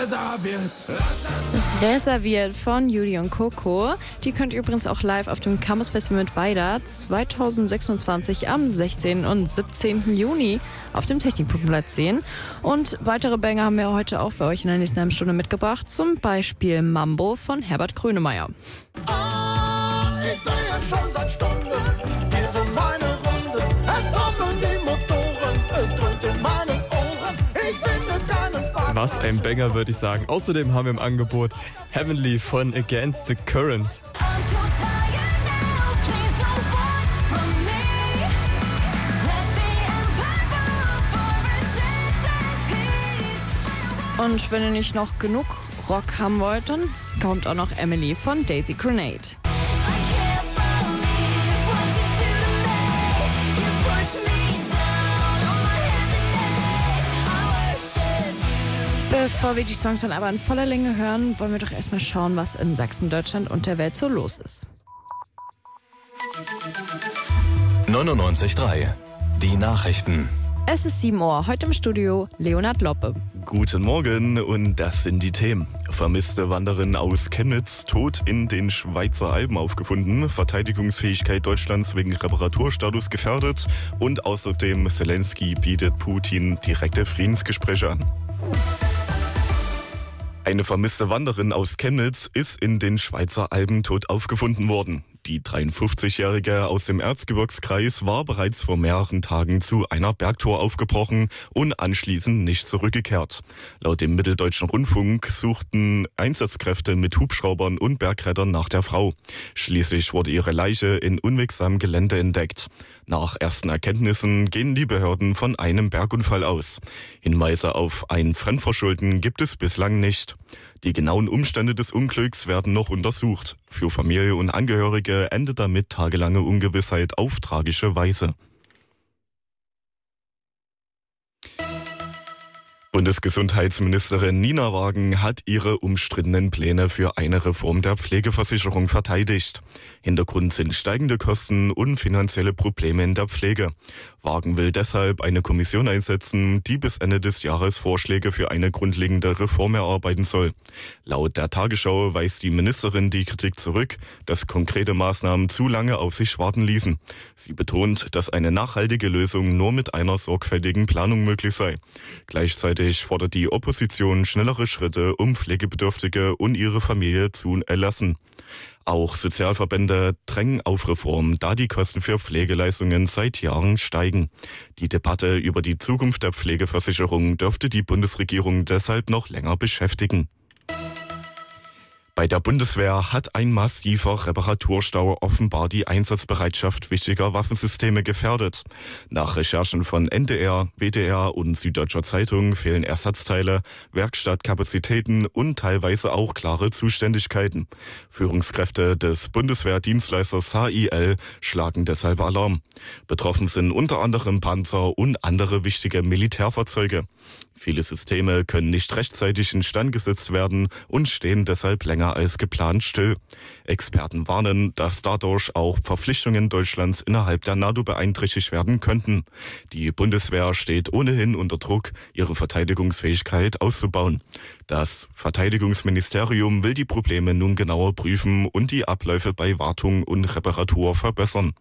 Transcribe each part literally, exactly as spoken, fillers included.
reserviert. Reserviert von Judy und Coco. Die könnt ihr übrigens auch live auf dem Campus Festival mit Weida zwanzig sechsundzwanzig am sechzehnten und siebzehnten Juni auf dem Technikplatz sehen. Und weitere Banger haben wir heute auch für euch in der nächsten halben Stunde mitgebracht. Zum Beispiel Mambo von Herbert Grönemeyer. Ah, ich drehe schon seit Stunden, hier sind meine Runden. Es trommeln die Motoren, es dröhnt in meinen Ohren. Ich finde keinen Faden. Was ein Banger, würde ich sagen. Außerdem haben wir im Angebot Heavenly von Against the Current. Und wenn ihr nicht noch genug Rock haben wollt, dann kommt auch noch Emily von Daisy Grenade. Bevor wir die Songs dann aber in voller Länge hören, wollen wir doch erstmal schauen, was in Sachsen, Deutschland und der Welt so los ist. neunundneunzig Komma drei. Die Nachrichten. Es ist sieben Uhr, heute im Studio Leonhard Loppe. Guten Morgen und das sind die Themen. Vermisste Wanderin aus Chemnitz, tot in den Schweizer Alpen aufgefunden, Verteidigungsfähigkeit Deutschlands wegen Reparaturstatus gefährdet und außerdem Zelensky bietet Putin direkte Friedensgespräche an. Eine vermisste Wanderin aus Chemnitz ist in den Schweizer Alpen tot aufgefunden worden. Die dreiundfünfzigjährige aus dem Erzgebirgskreis war bereits vor mehreren Tagen zu einer Bergtour aufgebrochen und anschließend nicht zurückgekehrt. Laut dem Mitteldeutschen Rundfunk suchten Einsatzkräfte mit Hubschraubern und Bergrettern nach der Frau. Schließlich wurde ihre Leiche in unwegsamem Gelände entdeckt. Nach ersten Erkenntnissen gehen die Behörden von einem Bergunfall aus. Hinweise auf ein Fremdverschulden gibt es bislang nicht. Die genauen Umstände des Unglücks werden noch untersucht. Für Familie und Angehörige endet damit tagelange Ungewissheit auf tragische Weise. Bundesgesundheitsministerin Nina Wagen hat ihre umstrittenen Pläne für eine Reform der Pflegeversicherung verteidigt. Hintergrund sind steigende Kosten und finanzielle Probleme in der Pflege. Wagen will deshalb eine Kommission einsetzen, die bis Ende des Jahres Vorschläge für eine grundlegende Reform erarbeiten soll. Laut der Tagesschau weist die Ministerin die Kritik zurück, dass konkrete Maßnahmen zu lange auf sich warten ließen. Sie betont, dass eine nachhaltige Lösung nur mit einer sorgfältigen Planung möglich sei. Gleichzeitig fordert die Opposition schnellere Schritte, um Pflegebedürftige und ihre Familie zu erlassen. Auch Sozialverbände drängen auf Reform, da die Kosten für Pflegeleistungen seit Jahren steigen. Die Debatte über die Zukunft der Pflegeversicherung dürfte die Bundesregierung deshalb noch länger beschäftigen. Bei der Bundeswehr hat ein massiver Reparaturstau offenbar die Einsatzbereitschaft wichtiger Waffensysteme gefährdet. Nach Recherchen von N D R, W D R und Süddeutscher Zeitung fehlen Ersatzteile, Werkstattkapazitäten und teilweise auch klare Zuständigkeiten. Führungskräfte des Bundeswehrdienstleisters H I L schlagen deshalb Alarm. Betroffen sind unter anderem Panzer und andere wichtige Militärfahrzeuge. Viele Systeme können nicht rechtzeitig instand gesetzt werden und stehen deshalb länger als geplant still. Experten warnen, dass dadurch auch Verpflichtungen Deutschlands innerhalb der NATO beeinträchtigt werden könnten. Die Bundeswehr steht ohnehin unter Druck, ihre Verteidigungsfähigkeit auszubauen. Das Verteidigungsministerium will die Probleme nun genauer prüfen und die Abläufe bei Wartung und Reparatur verbessern.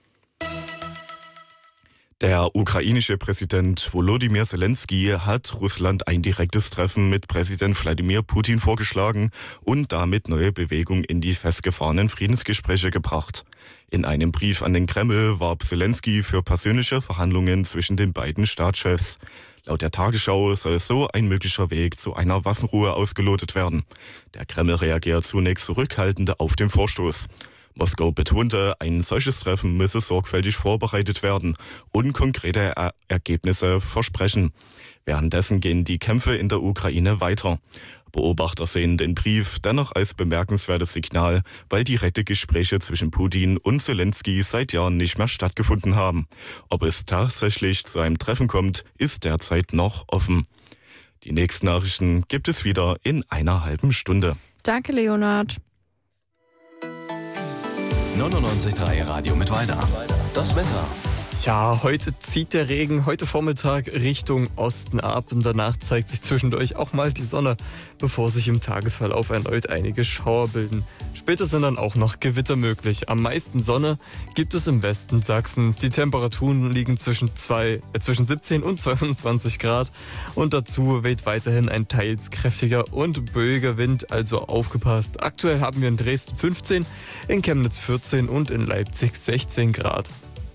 Der ukrainische Präsident Volodymyr Zelensky hat Russland ein direktes Treffen mit Präsident Wladimir Putin vorgeschlagen und damit neue Bewegung in die festgefahrenen Friedensgespräche gebracht. In einem Brief an den Kreml warb Zelensky für persönliche Verhandlungen zwischen den beiden Staatschefs. Laut der Tagesschau soll so ein möglicher Weg zu einer Waffenruhe ausgelotet werden. Der Kreml reagiert zunächst zurückhaltend auf den Vorstoß. Moskau betonte, ein solches Treffen müsse sorgfältig vorbereitet werden und konkrete er- Ergebnisse versprechen. Währenddessen gehen die Kämpfe in der Ukraine weiter. Beobachter sehen den Brief dennoch als bemerkenswertes Signal, weil direkte Gespräche zwischen Putin und Zelensky seit Jahren nicht mehr stattgefunden haben. Ob es tatsächlich zu einem Treffen kommt, ist derzeit noch offen. Die nächsten Nachrichten gibt es wieder in einer halben Stunde. Danke, Leonhard. neunundneunzig Komma drei Radio mit Weida. Das Wetter. Ja, heute zieht der Regen heute Vormittag Richtung Osten ab und danach zeigt sich zwischendurch auch mal die Sonne, bevor sich im Tagesverlauf erneut einige Schauer bilden. Später sind dann auch noch Gewitter möglich. Am meisten Sonne gibt es im Westen Sachsens. Die Temperaturen liegen zwischen, zwei, äh, zwischen siebzehn und zweiundzwanzig Grad und dazu weht weiterhin ein teils kräftiger und böiger Wind, also aufgepasst. Aktuell haben wir in Dresden fünfzehn, in Chemnitz vierzehn und in Leipzig sechzehn Grad.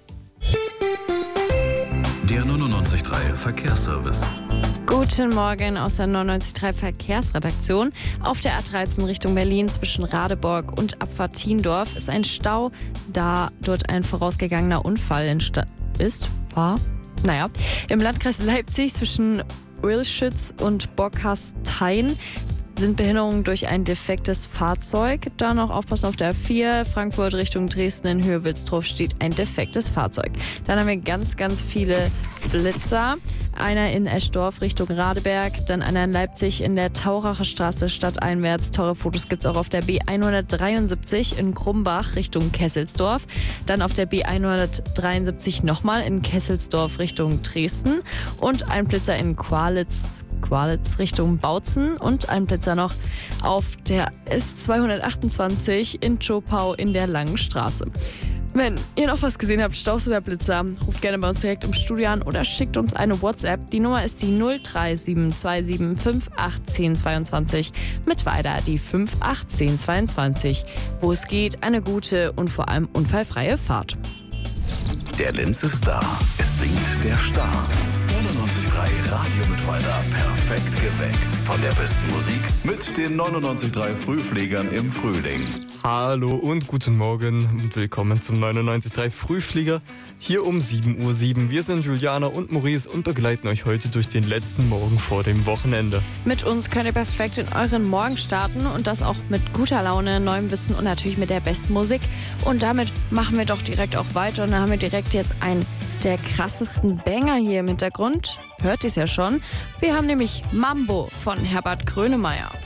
Der neunundneunzig Komma drei Verkehrsservice. Guten Morgen aus der neunundneunzig Komma drei Verkehrsredaktion. Auf der A dreizehn Richtung Berlin zwischen Radeborg und Abfahrt Tiendorf ist ein Stau, da dort ein vorausgegangener Unfall entsta- ist. War? Naja. Im Landkreis Leipzig zwischen Oelschütz und Bockhastein sind Behinderungen durch ein defektes Fahrzeug. Dann noch aufpassen auf der A vier, Frankfurt Richtung Dresden in Höhe Wilsdruf steht ein defektes Fahrzeug. Dann haben wir ganz, ganz viele Blitzer. Einer in Eschdorf Richtung Radeberg, dann einer in Leipzig in der Tauracher Straße stadteinwärts. Teure Fotos gibt es auch auf der B hundertdreiundsiebzig in Grumbach Richtung Kesselsdorf. Dann auf der B hundertdreiundsiebzig nochmal in Kesselsdorf Richtung Dresden. Und ein Blitzer in Qualitz, Qualitz Richtung Bautzen. Und ein Blitzer noch auf der S zweihundertachtundzwanzig in Zschopau in der Langen Straße. Wenn ihr noch was gesehen habt, Staus oder Blitzer, ruft gerne bei uns direkt im Studio an oder schickt uns eine WhatsApp. Die Nummer ist die null drei sieben zwei sieben fünf acht eins null zwei mit weiter die fünf acht eins null zwei, wo es geht, eine gute und vor allem unfallfreie Fahrt. Der Linz ist da. Es singt der Star. neunundneunzig Komma drei Radio Mittweida. Perfekt geweckt. Von der besten Musik mit den neunundneunzig Komma drei Frühfliegern im Frühling. Hallo und guten Morgen und willkommen zum neunundneunzig Komma drei Frühflieger hier um sieben Uhr sieben. Wir sind Juliana und Maurice und begleiten euch heute durch den letzten Morgen vor dem Wochenende. Mit uns könnt ihr perfekt in euren Morgen starten und das auch mit guter Laune, neuem Wissen und natürlich mit der besten Musik. Und damit machen wir doch direkt auch weiter und da haben wir direkt jetzt einen der krassesten Banger hier im Hintergrund. Hört ihr es ja schon. Wir haben nämlich Mambo von Herbert Grönemeyer.